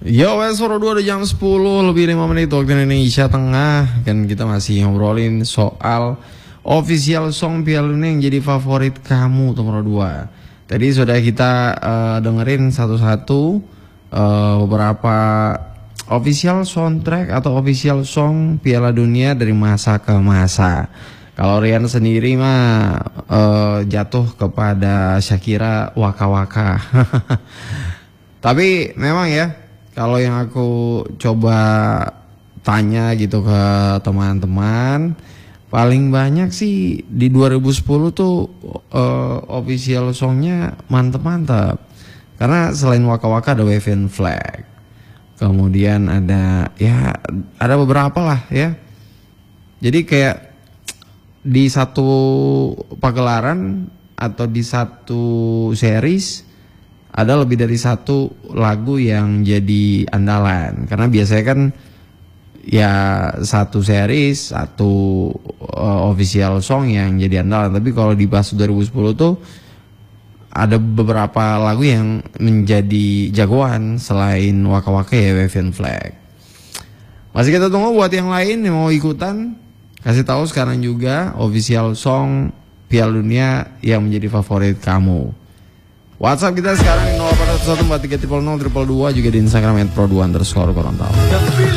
Yo, Pro 2 udah jam 10 lebih 5 menit waktu Indonesia Tengah. Kan kita masih ngobrolin soal official song Piala Dunia yang jadi favorit kamu Pro 2. Tadi sudah kita dengerin satu-satu beberapa official soundtrack atau official song Piala Dunia dari masa ke masa. Kalau Rian sendiri mah jatuh kepada Shakira Waka Waka. Tapi memang ya, kalau yang aku coba tanya gitu ke teman-teman, paling banyak sih di 2010 tuh official songnya mantep-mantep. Karena selain Waka Waka ada Wave and Flag. Kemudian ada beberapa lah ya. Jadi kayak di satu pagelaran atau di satu series ada lebih dari satu lagu yang jadi andalan. Karena biasanya kan ya satu series, satu official song yang jadi andalan. Tapi kalau di pas 2010 tuh ada beberapa lagu yang menjadi jagoan selain Waka Waka ya Wave and Flag. Masih kita tunggu buat yang lain yang mau ikutan. Kasih tahu sekarang juga official song Piala Dunia yang menjadi favorit kamu. WhatsApp kita sekarang 0814300222 juga di Instagram @pro2_Gorontalo.